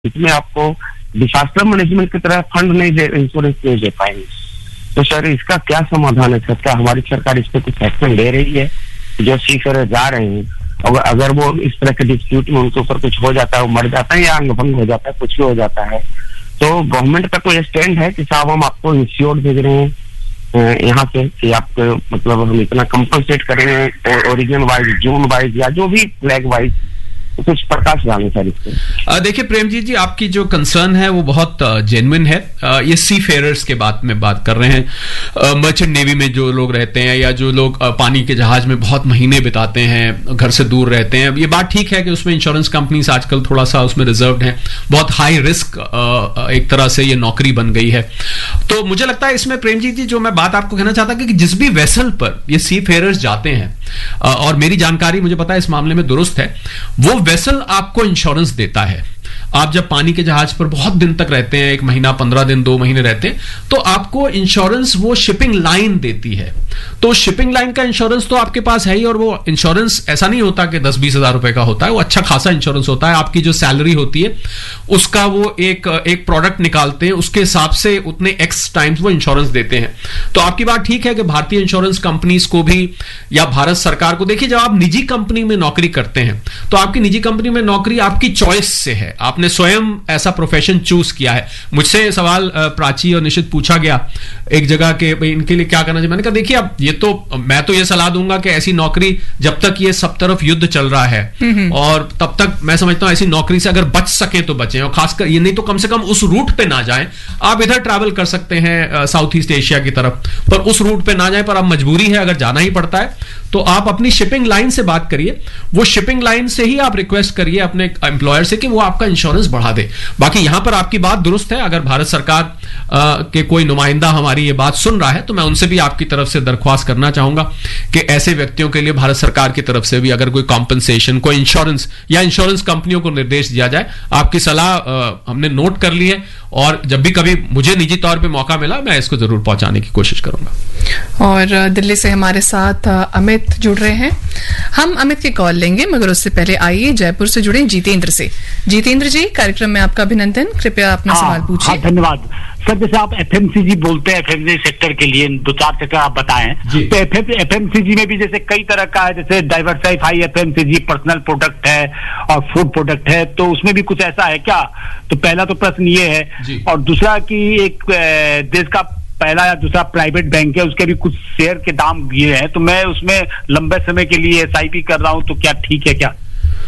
इसमें आपको disaster management की तरह फंड नहीं दे, इंश्योरेंस नहीं दे पाएंगे। तो सर इसका क्या समाधान है सर? क्या हमारी सरकार इस पे कुछ एक्शन ले रही है? जो सीफेयर जा रहे हैं अगर वो इस तरह के डिस्प्यूट में उनके ऊपर कुछ हो जाता है, वो मर जाता है या अंग भंग हो जाता है, कुछ भी हो जाता है, तो गवर्नमेंट का कोई स्टैंड है कि साहब हम आपको इंश्योर भेज रहे हैं यहाँ से कि आपको मतलब हम इतना कंपनसेट करेंगे ओरिजिन वाइज, जोन वाइज या जो भी फ्लैग वाइज, कुछ प्रकाश डालें सर इस पे। देखिए प्रेमजीत जी, आपकी जो कंसर्न है वो बहुत जेन्युइन है। ये सी फेयरर्स के बात में बात कर रहे हैं, मर्चेंट नेवी में जो लोग रहते हैं या जो लोग पानी के जहाज में बहुत महीने बिताते हैं, घर से दूर रहते हैं। ये बात ठीक है कि उसमें इंश्योरेंस कंपनीज आजकल थोड़ा सा उसमें रिजर्व्ड हैं, बहुत हाई रिस्क एक तरह से ये नौकरी बन गई है। तो मुझे लगता है इसमें प्रेमजीत जी जो मैं बात आपको कहना चाहता कि जिस भी वेसल पर ये सी फेयरर्स जाते हैं, और मेरी जानकारी मुझे पता है इस मामले में दुरुस्त है, वो वेसल आपको इंश्योरेंस देता है। आप जब पानी के जहाज पर बहुत दिन तक रहते हैं, 1 महीना, 15 दिन, 2 महीने रहते हैं, तो आपको इंश्योरेंस वो शिपिंग लाइन देती है। तो शिपिंग लाइन का इंश्योरेंस तो आपके पास है ही, और वो इंश्योरेंस ऐसा नहीं होता कि 10-20 हजार रुपए का होता है, वो अच्छा खासा इंश्योरेंस होता है। आपकी जो सैलरी होती है उसका वो एक प्रोडक्ट निकालते हैं, उसके हिसाब से उतने एक्स टाइम्स वो इंश्योरेंस देते हैं। तो आपकी बात ठीक है कि भारतीय इंश्योरेंस कंपनीज को भी या भारत सरकार को, देखिए जब आप निजी कंपनी में नौकरी करते हैं तो आपकी निजी कंपनी में नौकरी आपकी चॉइस से है, आपने स्वयं ऐसा प्रोफेशन चूज किया है। मुझसे सवाल प्राची और निशित पूछा गया एक जगह के भाई इनके लिए क्या करना चाहिए। मैंने कहा देखिए अब ये तो मैं तो ये सलाह दूंगा कि ऐसी नौकरी जब तक ये सब तरफ युद्ध चल रहा है और तब तक मैं समझता हूं ऐसी नौकरी से अगर बच सके तो बचें, और खासकर ये नहीं तो कम से कम उस रूट पे ना जाएं। आप इधर ट्रैवल कर सकते हैं साउथ ईस्ट एशिया की तरफ, पर उस रूट पे ना जाएं। पर अब मजबूरी है, अगर जाना ही पड़ता है तो आप अपनी शिपिंग लाइन से बात करिए, वो शिपिंग लाइन से ही आप रिक्वेस्ट करिए अपने एम्प्लॉयर से कि वो आपका इंश्योरेंस बढ़ा दे। बाकी यहां पर आपकी बात दुरुस्त है, अगर भारत सरकार के कोई नुमाइंदा हमारी ये बात सुन रहा है तो मैं उनसे भी आपकी तरफ से दरख्वास्त करना चाहूंगा कि ऐसे व्यक्तियों के लिए भारत सरकार की तरफ से भी अगर कोई कॉम्पनसेशन, कोई इंश्योरेंस या इंश्योरेंस कंपनियों को निर्देश दिया जाए। आपकी सलाह हमने नोट कर ली है, और जब भी कभी मुझे निजी तौर पे मौका मिला मैं इसको जरूर पहुंचाने की कोशिश करूंगा। और दिल्ली से हमारे साथ अमित जुड़ रहे हैं, हम अमित की कॉल लेंगे, मगर उससे पहले आइए जयपुर से जुड़े जितेंद्र से। जितेंद्र जी, कार्यक्रम में आपका अभिनंदन, कृपया अपना सवाल पूछिए। धन्यवाद सर। जैसे आप एफएमसीजी बोलते हैं, एफएमसीजी सेक्टर के लिए 2-4 सेक्टर आप बताएं, तो एफएमसीजी में भी जैसे कई तरह का है, जैसे डाइवर्सिफाई एफएमसीजी, पर्सनल प्रोडक्ट है और फूड प्रोडक्ट है, तो उसमें भी कुछ ऐसा है क्या? तो पहला तो प्रश्न ये है, और दूसरा कि एक देश का पहला या दूसरा प्राइवेट बैंक है, उसके भी कुछ शेयर के दाम गिरे हैं, तो मैं उसमें लंबे समय के लिए एसआईपी कर रहा हूं, तो क्या ठीक है क्या?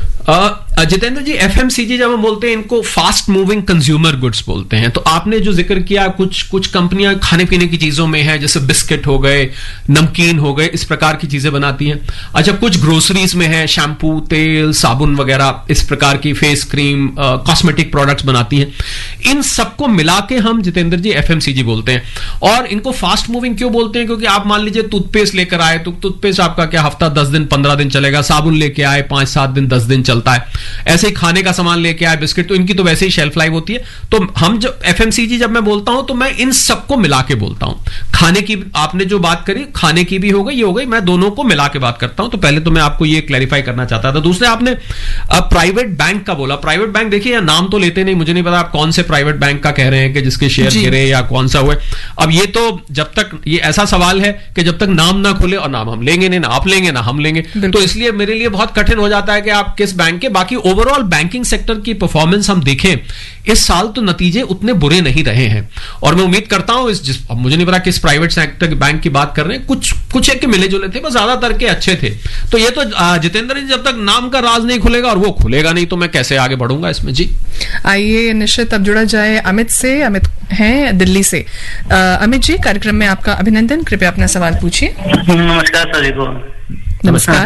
जितेंद्र जी, एफएमसीजी जब हम बोलते हैं इनको फास्ट मूविंग कंज्यूमर गुड्स बोलते हैं। तो आपने जो जिक्र किया कुछ कंपनियां खाने पीने की चीजों में है, जैसे बिस्किट हो गए, नमकीन हो गए, इस प्रकार की चीजें बनाती हैं। अच्छा, कुछ ग्रोसरीज में है, शैम्पू, तेल, साबुन वगैरह, इस प्रकार की फेस क्रीम, कॉस्मेटिक प्रोडक्ट्स बनाती हैं। इन सबको मिला के हम जितेंद्र जी एफएमसीजी बोलते हैं। और इनको फास्ट मूविंग क्यों बोलते हैं? क्योंकि आप मान लीजिए टूथपेस्ट लेकर आए तो टूथपेस्ट आपका क्या हफ्ता 10 दिन 15 दिन चलेगा, साबुन लेके आए 5-7 दिन 10 दिन चलता है, ऐसे ही खाने का सामान लेके आए, बिस्किट, तो इनकी तो वैसे ही शेल्फ लाइफ होती है। तो हम जब एफएमसीजी जब मैं बोलता हूं तो मैं इन सबको मिला के बोलता हूं। खाने की आपने जो बात करी, खाने की भी हो गई, ये हो गई, मैं दोनों को मिला के बात करता हूं। तो पहले तो मैं आपको ये क्लैरिफाई करना चाहता था। दूसरे आपने प्राइवेट बैंक का बोला। प्राइवेट बैंक देखिए नाम तो लेते नहीं, मुझे नहीं पता आप कौन से प्राइवेट बैंक का कह रहे हैं कि जिसके शेयर गिरे या कौन सा हुए। अब ये तो जब तक ये ऐसा सवाल है कि जब तक नाम ना खुले, और नाम हम लेंगे नहीं, ना आप लेंगे ना हम लेंगे, तो इसलिए मेरे लिए बहुत कठिन हो जाता है कि आप किस बैंक के। बाकी ओवरऑल बैंकिंग सेक्टर की परफॉर्मेंस हम देखें इस साल तो नतीजे उतने बुरे नहीं रहे हैं, और मैं उम्मीद करता हूं अब मुझे नहीं पता किस प्राइवेट सेक्टर के बैंक की बात कर रहे हैं, कुछ एक के मिले जुले थे, बस ज्यादातर के अच्छे थे। तो ये तो जितेंद्र जी, जब तक नाम का राज नहीं खुलेगा, और वो खुलेगा नहीं, तो मैं कैसे आगे बढ़ूंगा इसमें। जी आइए निश्चित अब जुड़ा जाए अमित से। अमित हैं दिल्ली से। अमित जी, कार्यक्रम में आपका अभिनंदन, कृपया अपना सवाल पूछिए। नमस्कार सर को। नमस्कार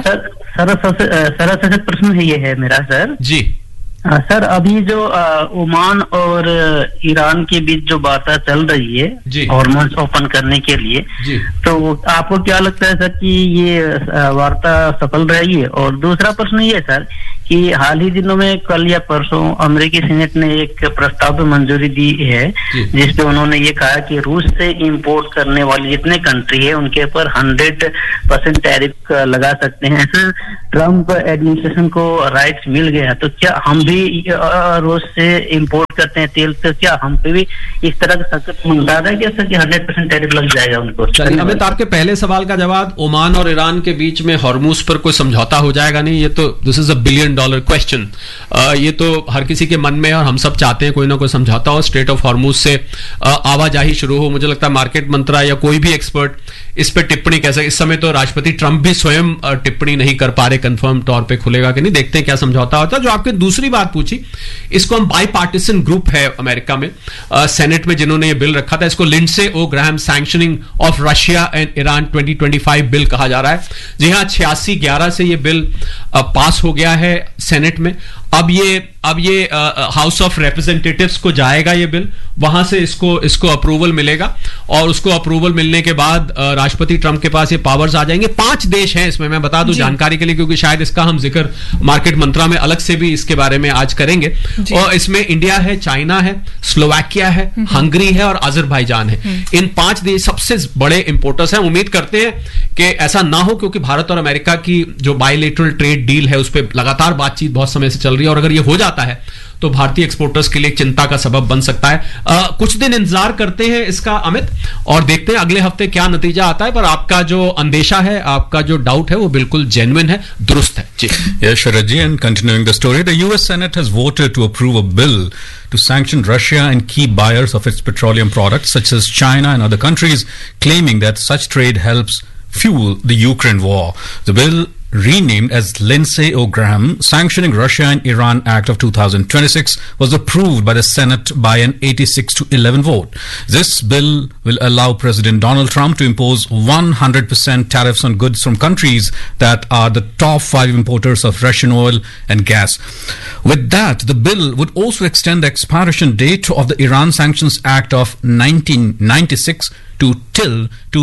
सर, प्रश्न है ये है मेरा सर जी। सर, अभी जो ओमान और ईरान के बीच जो बात चल रही है हॉर्मोन्स ओपन करने के लिए, तो आपको क्या लगता है सर कि ये वार्ता सफल रहेगी? और दूसरा प्रश्न ये सर कि हाल ही दिनों में कल या परसों अमेरिकी सीनेट ने एक प्रस्ताव पर मंजूरी दी है, जिसपे उन्होंने ये कहा कि रूस से इंपोर्ट करने वाली जितने कंट्री है उनके ऊपर 100% टैरिफ लगा सकते हैं। ऐसा ट्रम्प एडमिनिस्ट्रेशन को राइट्स मिल गया, तो क्या हम भी रूस से इंपोर्ट करते हैं तेल, तो क्या हम पे भी इस तरह का संकट मंडरा रहा है क्या सर कि 100% टैरिफ लग जाएगा उनको? अमित, आपके पहले सवाल का जवाब, ओमान और ईरान के बीच में हॉर्मूज पर कोई समझौता हो जाएगा नहीं, ये तो दिस इज $1 बिलियन क्वेश्चन। ये तो हर किसी के मन में, और हम सब चाहते हैं कोई ना कोई समझौता हो, स्ट्रेट ऑफ हॉर्मूज से आवाजाही शुरू हो। मुझे लगता है मार्केट मंत्रा या कोई भी एक्सपर्ट इस पर टिप्पणी कैसे, इस समय तो राष्ट्रपति ट्रंप भी स्वयं टिप्पणी नहीं कर पा रहे कंफर्म तौर पे खुलेगा कि नहीं, देखते हैं क्या समझौता होता है। जो आपने दूसरी बात पूछी, इसको हम बाईपार्टिसन ग्रुप है अमेरिका में, सेनेट में जिन्होंने ये बिल रखा था, इसको Lindsey O Graham sanctioning of Russia and Iran 2025 bill कहा जा रहा है। जी हाँ, 86-11 से ये बिल पास हो गया है सेनेट में। अब ये हाउस ऑफ रिप्रेजेंटेटिव्स को जाएगा ये बिल, वहां से इसको अप्रूवल मिलेगा, और उसको अप्रूवल मिलने के बाद राष्ट्रपति ट्रंप के पास ये पावर्स आ जाएंगे। 5 देश हैं इसमें, मैं बता दूं जानकारी के लिए, क्योंकि शायद इसका हम जिक्र मार्केट मंत्रा में अलग से भी इसके बारे में आज करेंगे। और इसमें इंडिया है, चाइना है, स्लोवाकिया है, हंगरी है और अजरबैजान है। इन 5 देश सबसे बड़े इंपोर्टर्स हैं। उम्मीद करते हैं कि ऐसा ना हो, क्योंकि भारत और अमेरिका की जो बायलैटरल ट्रेड डील है उस पर लगातार बातचीत बहुत समय से चल रही है, और अगर ये हो जाता है तो भारतीय एक्सपोर्टर्स के लिए चिंता का सबब बन सकता है। कुछ दिन इंतजार करते हैं इसका अमित, और देखते हैं अगले हफ्ते क्या नतीजा आता है। पर आपका जो अंदेशा है, आपका जो डाउट है, वो बिल्कुल जेन्युइन है, दुरुस्त है जी। Yes, Sharad ji, and continuing the story, the US Senate has voted to approve a bill to sanction Russia and key buyers of its petroleum products such as China and other countries, claiming that such trade helps fuel the Ukraine war. The bill, renamed as Lindsey O. Graham Sanctioning Russia and Iran Act of 2026, was approved by the Senate by an 86-11 vote. This bill will allow President Donald Trump to impose 100% tariffs on goods from countries that are the top 5 importers of Russian oil and gas. With that, the bill would also extend the expiration date of the Iran Sanctions Act of 1996 to till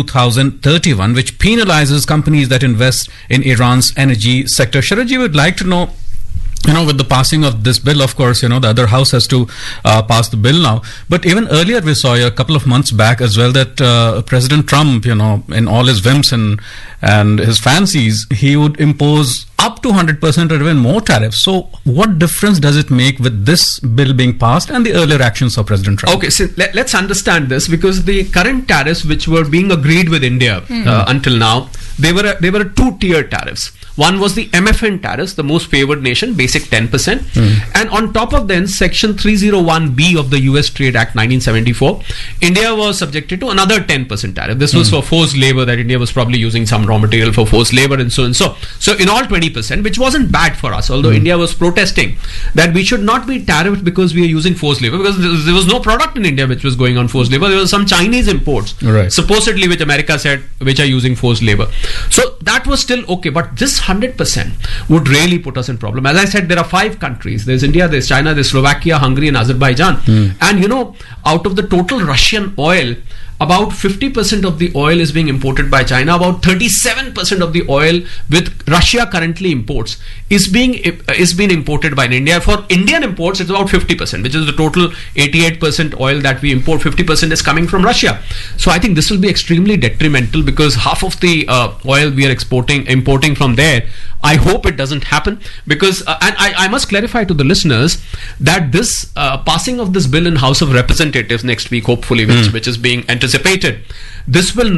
2031, which penalizes companies that invest in Iran's energy sector. Sharad ji, would like to know, with the passing of this bill, of course, the other house has to pass the bill now. But even earlier, we saw a couple of months back as well that President Trump, in all his whims and his fancies, he would impose up to 100% or even more tariffs. So what difference does it make with this bill being passed and the earlier actions of President Trump? Okay, so let's understand this, because the current tariffs which were being agreed with India until now, they were 2-tier tariffs. One was the MFN tariffs, the most favored nation, basic 10%. And on top of then, Section 301B of the US Trade Act 1974, India was subjected to another 10% tariff. This was for forced labor, that India was probably using some raw material for forced labor and so and so. So in all 20%, which wasn't bad for us, although India was protesting that we should not be tariffed because we are using forced labor, because there was no product in India which was going on forced labor. There was some Chinese imports, supposedly, which America said, which are using forced labor. So that was still okay, but this 100% would really put us in problem. As I said, there are 5 countries. There's India, there's China, there's Slovakia, Hungary and Azerbaijan. And out of the total Russian oil, about 50% of the oil is being imported by China. About 37% of the oil with Russia currently imports is being imported by India. For Indian imports, it's about 50%, which is the total 88% oil that we import. 50% is coming from Russia. So I think this will be extremely detrimental, because half of the oil we are importing from there. I hope it doesn't happen, because and I must clarify to the listeners that this passing of this bill in House of Representatives next week, hopefully, which is being anticipated, this will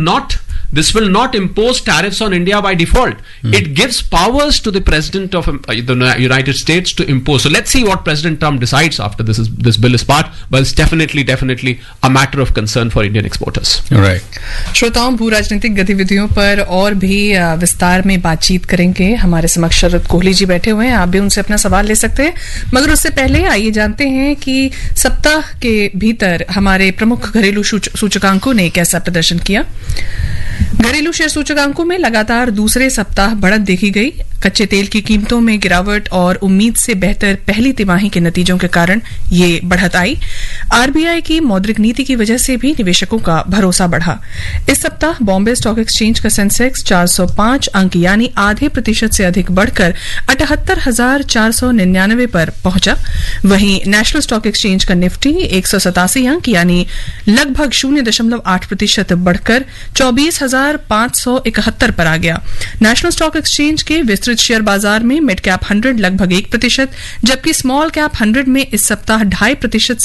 not impose tariffs on India by default. It gives powers to the President of the United States to impose. So let's see what President Trump decides after this bill is passed. But it's definitely a matter of concern for Indian exporters. Right. श्रोताओं, भू राजनीतिक गतिविधियों पर और भी विस्तार में बातचीत करेंगे। हमारे समक्ष शरद कोहली जी बैठे हुए हैं, आप भी उनसे अपना सवाल ले सकते हैं। मगर उससे पहले आइए जानते हैं कि सप्ताह के भीतर हमारे प्रमुख घरेलू सूचकांकों ने कैसा प्रदर्शन किया। घरेलू शेयर सूचकांकों में लगातार दूसरे सप्ताह बढ़त देखी गई। कच्चे तेल की कीमतों में गिरावट और उम्मीद से बेहतर पहली तिमाही के नतीजों के कारण ये बढ़त आई। आरबीआई की मौद्रिक नीति की वजह से भी निवेशकों का भरोसा बढ़ा। इस सप्ताह बॉम्बे स्टॉक एक्सचेंज का सेंसेक्स 405 अंक यानी आधे प्रतिशत से अधिक बढ़कर 78,499 पर पहुंचा। वहीं नेशनल स्टॉक एक्सचेंज का निफ्टी 187 अंक यानी लगभग 0.8% बढ़कर 24,571 पर आ गया। नेशनल स्टॉक एक्सचेंज के विस्तृत विस्तृत शेयर बाजार में मिड कैप 100 लगभग 1%, जबकि स्मॉल कैप 100 में इस सप्ताह 2.5%